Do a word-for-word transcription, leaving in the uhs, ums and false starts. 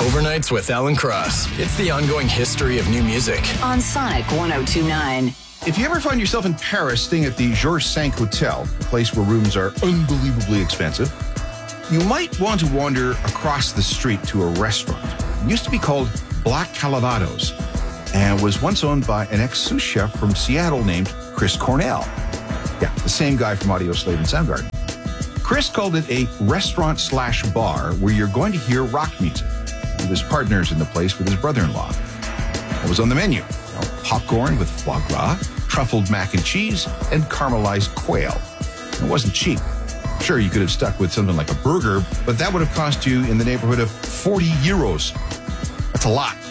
Overnights with Alan Cross. It's the ongoing history of new music. On Sonic one oh two point nine. If you ever find yourself in Paris staying at the Georges Cinq Hotel, a place where rooms are unbelievably expensive, you might want to wander across the street to a restaurant. It used to be called Black Calabados and was once owned by an ex-sous chef from Seattle named Chris Cornell. Yeah, the same guy from Audio Slave and Soundgarden. Chris called it a restaurant slash bar where you're going to hear rock music. He was partners in the place with his brother-in-law. What was on the menu? You know, popcorn with foie gras, truffled mac and cheese, and caramelized quail. It wasn't cheap. Sure, you could have stuck with something like a burger, but that would have cost you in the neighborhood of forty euros. That's a lot.